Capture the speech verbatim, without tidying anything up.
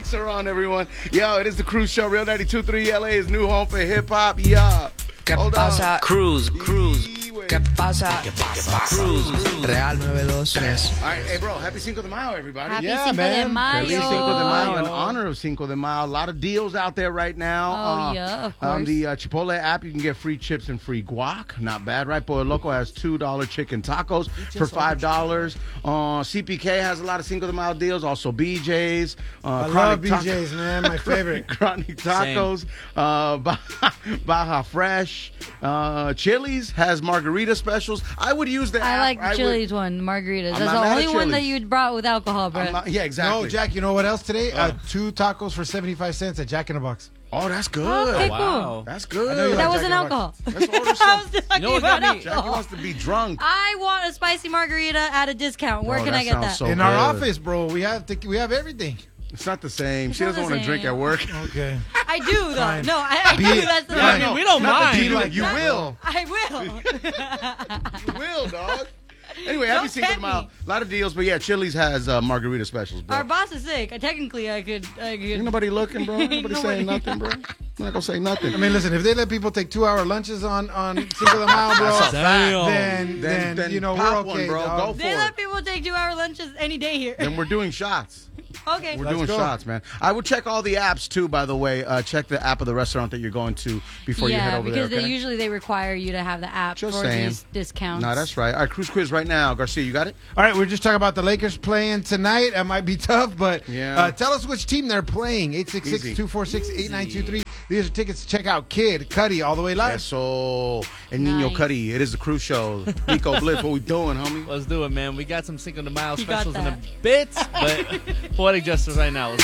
Mics are on, everyone. Yo, it is the Cruise Show. Real ninety-two point three L A's new home for hip-hop. Yeah. ¿Qué Hold pasa? on. Cruise, Cruise. Sí, ¿Qué pasa? ¿Qué pasa? Cruise. Real nueve dos tres. All right, hey, bro, happy Cinco de Mayo, everybody. Happy yeah, Cinco man. de Mayo. Feliz Cinco de Mayo. In honor of Cinco de Mayo. A lot of deals out there right now. Oh, uh, yeah, of On course. the uh, Chipotle app, you can get free chips and free guac. Not bad, right? Boy Loco has two dollar chicken tacos for five dollars. Uh, C P K has a lot of Cinco de Mayo deals. Also, B J's. Uh, I Chronic love B Taco- J's, man. My favorite. Chronic Tacos, uh, Baja, Baja Fresh, uh, Chili's has margarita specials. I would use the I app. like the would- Chili's one, margaritas. I'm That's not the mad only at one that Chili's. you brought with alcohol, bro. I'm not- yeah, exactly. No, Jack, you know what else today? Uh, Uh. two tacos for seventy-five cents at Jack in the Box. Oh, that's good. Okay, Wow. cool. That's I know you good. like That Jack wasn't in the alcohol. Box. Let's order I some. was talking know what about got me? Jackie alcohol. wants to be drunk. I want a spicy margarita at a discount. Where Bro, can that I get sounds that? so In our good. office, bro, we have to, we have everything. It's not the same. It's She not doesn't the want to drink same. at work. Okay. I do though. Fine. No, I, I Be do. it. That's the Yeah, I thing. mean, we don't Not mind. that you, like, you will. I will. You will, dog. Anyway, happy Don't Cinco de tempt Mayo. me. A lot of deals, but yeah, Chili's has uh, margarita specials, bro. Our boss is sick. I, technically, I could. I could. Ain't nobody looking, bro. Ain't nobody saying Nobody. nothing, bro. I'm not gonna say nothing. I mean, listen, if they let people take two-hour lunches on, on Cinco de Mayo, bro, That's a fact. then, Then- then, then you know, pop we're okay, one, bro. dog. Go They for let it. people take two-hour lunches any day here. Then we're doing shots. Okay. We're Let's doing go. shots, man. I would check all the apps too, by the way. Uh, check the app of the restaurant that you're going to before you head yeah, over because there. Okay? they usually they require you to have the app Just for saying. these discounts. No, that's right. All right, cruise quiz right now. Garcia, you got it? All right, we're just talking about the Lakers playing tonight. It might be tough, but Yeah. uh, tell us which team they're playing. eight six six, two four six, eight nine two three. These are tickets to check out Kid Cudi all the way live. Eso. And Nino Nice. Cudi. It is the cruise show. Nico Blitz, what we doing, homie? Let's do it, man. We got some Cinco de Mayo You got specials in a that. bit, but poetic justice right now.